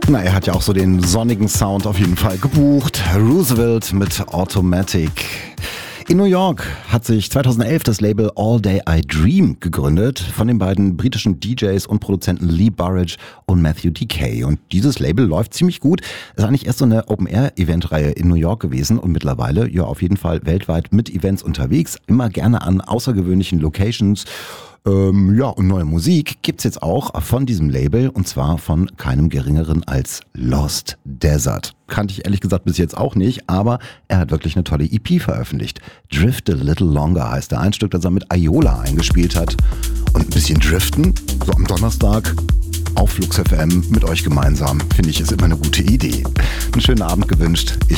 Na, er hat ja auch so den sonnigen Sound auf jeden Fall gebucht. Roosevelt mit Automatic. In New York hat sich 2011 das Label All Day I Dream gegründet von den beiden britischen DJs und Produzenten Lee Burridge und Matthew DK. Und dieses Label läuft ziemlich gut. Es ist eigentlich erst so eine Open-Air-Event-Reihe in New York gewesen und mittlerweile ja auf jeden Fall weltweit mit Events unterwegs. Immer gerne an außergewöhnlichen Locations. Und neue Musik gibt's jetzt auch von diesem Label und zwar von keinem geringeren als Lost Desert. Kannte ich ehrlich gesagt bis jetzt auch nicht, aber er hat wirklich eine tolle EP veröffentlicht. Drift a Little Longer heißt er. Ein Stück, das er mit Ayola eingespielt hat. Und ein bisschen driften, so am Donnerstag auf Flux FM mit euch gemeinsam, finde ich, ist immer eine gute Idee. Einen schönen Abend gewünscht. Ich